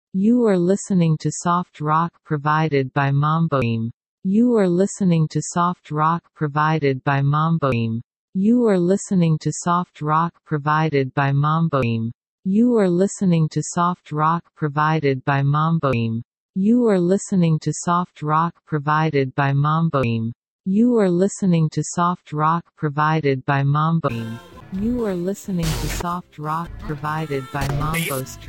You are listening to soft rock provided by Mamboim. You are listening to soft rock provided by Mamboim. You are listening to soft rock provided by Mamboim. You are listening to soft rock provided by Mamboim. You are listening to soft rock provided by Mamboim. You are listening to soft rock provided by Mamboim. You are listening to soft rock provided by Mambo Stream.